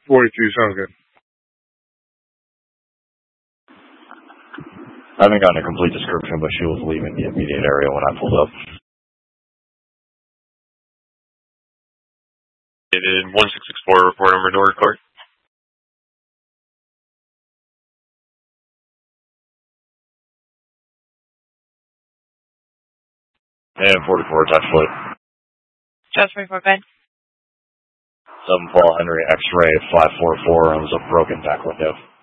42, sounds good. I haven't gotten a complete description, but she was leaving the immediate area when I pulled up. It is 1664, report over door court. And 44, touch foot. Just 44, good. 7 Paul Henry, X-ray, 544, and was a broken back window.